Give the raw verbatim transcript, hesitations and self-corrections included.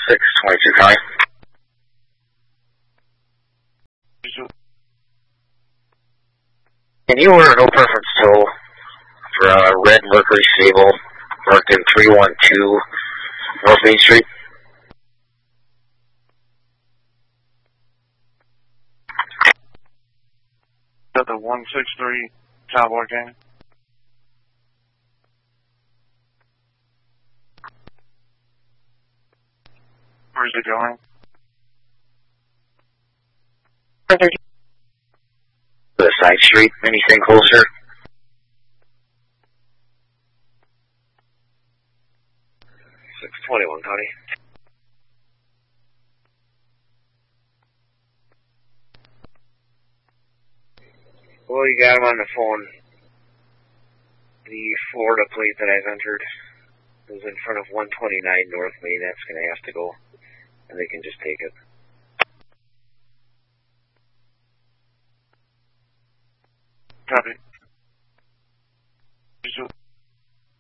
six twenty-two County. Can you order no preference tow for a red Mercury Sable marked in three one two North Main Street? Is that the one six three Cowboy Gang? Where's it going? The side street, anything closer? six twenty-one County. Well, you got him on the phone. The Florida plate that I've entered is in front of one twenty-nine North Main. That's going to have to go, and they can just take it. Copy.